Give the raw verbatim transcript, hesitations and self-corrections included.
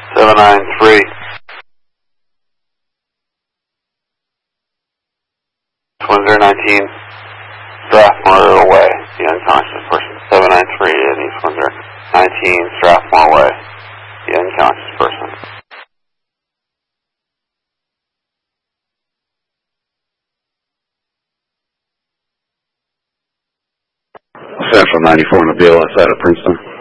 seven nine three. Windsor nineteen, Strathmore Way, the unconscious person. seven nine three in East Windsor. nineteen, Strathmore Way, the unconscious person. Central ninety-four in the B L S out of Princeton.